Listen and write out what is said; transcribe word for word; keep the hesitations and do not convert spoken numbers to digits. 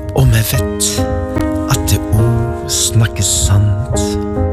Og vi vet at det ord snakker sant.